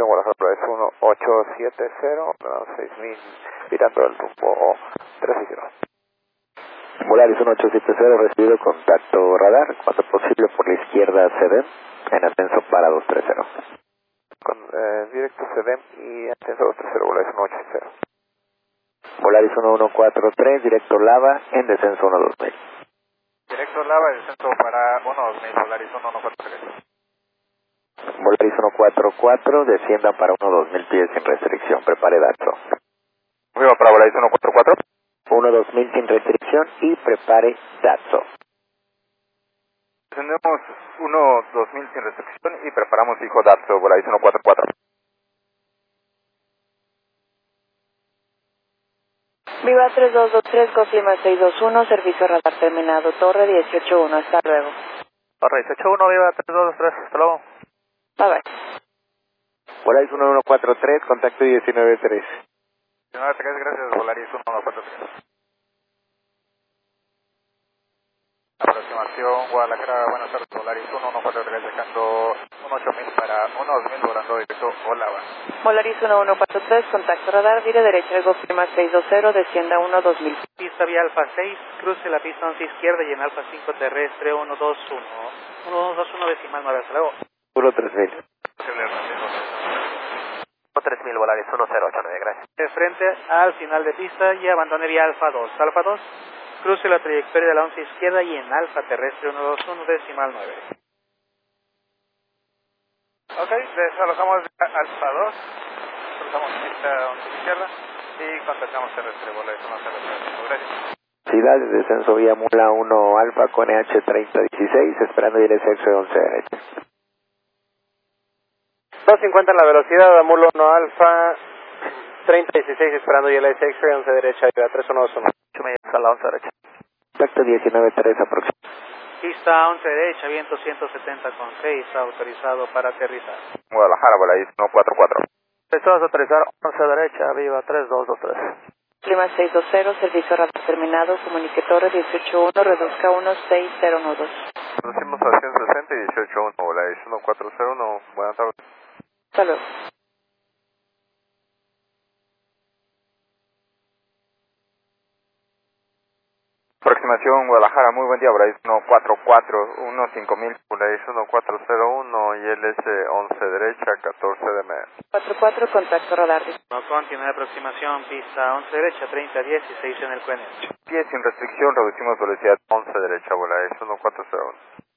Confirmación, Guadalajara es 1870, 6000, virando el rumbo 360. Volaris 1870, recibido contacto radar, cuando posible por la izquierda CDEM, en ascenso para 230. Con directo CDEM y ascenso 230, Volaris 1870. Volaris 1143, directo Lava, en descenso 12000. Directo Lava, descenso para 12000, Volaris 1143. Volaris 144, descienda para 12000 pies sin restricción, prepare DATSO. Confirma para Volaris 144. 12000 sin restricción y prepare DATSO. Descendemos 12000 sin restricción y preparamos hijo DATSO, Volaris 144. Viva 3223, Coflima 621, servicio radar terminado, Torre 181, hasta luego. Torre 181, Viva 3223, hasta luego. Bye bye. Volaris 1143, contacto 193. 193, gracias, Volaris 1143. Aproximación, Guadalajara, buenas tardes, Volaris 1143, dejando 18000 para 12000, volando directo Olava. Volaris 1143, contacto radar, vire derecha, Coflima 620, descienda 12000. Pista vía Alfa 6, cruce la pista 11 izquierda y en Alfa 5 terrestre 121. 121 decimal 9, hasta luego. 13000. 3000, Volaris 1089, gracias. De frente al final de pista y abandone vía Alfa 2. Alfa 2, cruce la trayectoria de la 11 izquierda y en Alfa terrestre 121 decimal 9. Ok, desalojamos Alfa 2, cruzamos pista 11 izquierda y contactamos terrestre, Volaris 1089, gracias. Ciudad de descenso vía Mula 1 Alfa con EH3016, esperando ILSX 11 derecha. 250 en la velocidad, Amulo 1 Alfa, 3016 esperando ILSX 11 derecha, Viva 3121. 8 a la 11 derecha. Contacto 193 aproximadamente. Pista 11 derecha, viento 170,6, autorizado para aterrizar. Guadalajara, Volaris 144. Empezamos a aterrizar 11 derecha, Viva 3223. Clima 620, servicio radar terminado, comunique Torre 181, reduzca 16012. Reducimos a 160 y 181, Volaris 1401, buenas tardes. Hasta luego. Aproximación Guadalajara, muy buen día, Volaris 144, 15000, Volaris 1401 y LS 11 derecha, 14 de media. 44, contacto radar. No continúa aproximación, pista 11 derecha, 3016 en el QN. 10 sin restricción, reducimos velocidad 11 derecha, Volaris 1401.